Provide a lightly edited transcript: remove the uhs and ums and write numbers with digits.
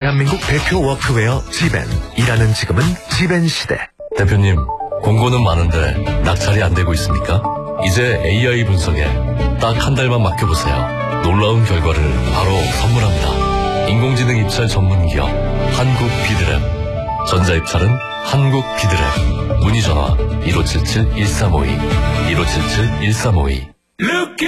대한민국 대표 워크웨어 지벤. 일하는 지금은 지벤 시대. 대표님, 공고는 많은데 낙찰이 안 되고 있습니까? 이제 AI 분석에 딱 한 달만 맡겨보세요. 놀라운 결과를 바로 선물합니다. 인공지능 입찰 전문기업 한국비드랩. 전자입찰은 한국비드랩. 문의전화 1577-1352 1577-1352.